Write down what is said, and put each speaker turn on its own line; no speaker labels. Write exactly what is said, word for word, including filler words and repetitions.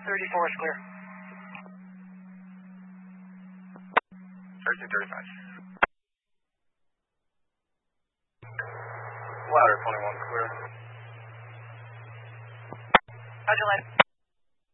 thirty-four is clear.
thirteen thirty-five. Ladder twenty-one clear.
Roger, Ladder.